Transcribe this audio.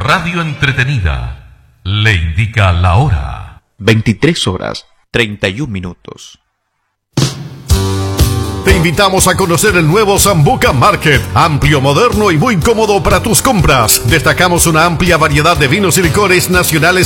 radio entretenida le indica la hora. 23:31. Te invitamos a conocer el nuevo Sambuca Market, amplio, moderno y muy cómodo para tus compras. Destacamos una amplia variedad de vinos y licores nacionales